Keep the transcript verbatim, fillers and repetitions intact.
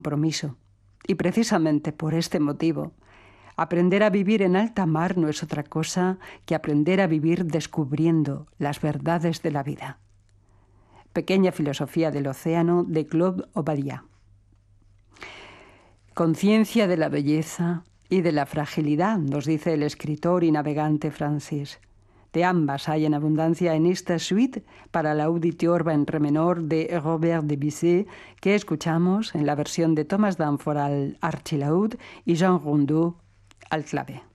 compromiso. Y precisamente por este motivo, aprender a vivir en alta mar no es otra cosa que aprender a vivir descubriendo las verdades de la vida. Pequeña filosofía del océano de Claude Obadiah. Conciencia de la belleza y de la fragilidad, nos dice el escritor y navegante francés. De ambas hay en abundancia en esta suite para la Auditeur en re menor de Robert Debussy, que escuchamos en la versión de Thomas Danforth al archilaúd y Jean Rondeau al clave.